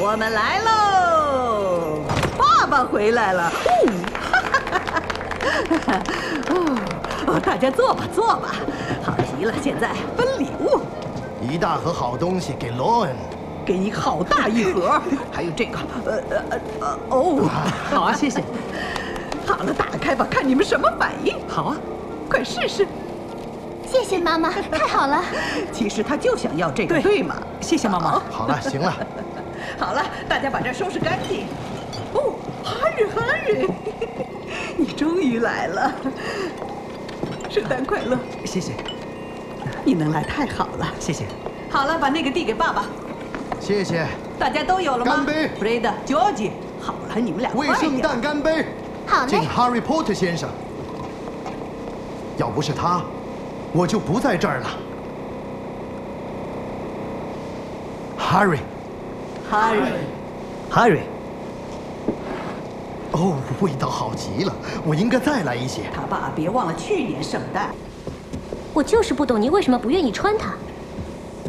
我们来喽！爸爸回来了。哦，大家坐吧，坐吧。好极了，现在分礼物。 一大盒好东西给罗恩。 给你好大一盒，还有这个， 好啊，谢谢。 好了，打开吧，看你们什么反应。 好啊， 快试试。 谢谢妈妈，太好了。 其实他就想要这个，对吗？ 谢谢妈妈。 好了，行了。 好了，大家把这收拾干净。哦，哈瑞，你终于来了，圣诞快乐！ 谢谢。 你能来太好了， 谢谢。 好了，把那个递给爸爸。 谢谢， 大家都有了吗？ 干杯 ，Fred、George， 好了，你们俩为圣诞干杯！ 好嘞。 敬 Harry Potter 先生。要不是他，我就不在这儿了。 Harry。 哦，味道好极了，我应该再来一些。 他爸，别忘了去年圣诞。 我就是不懂你为什么不愿意穿它。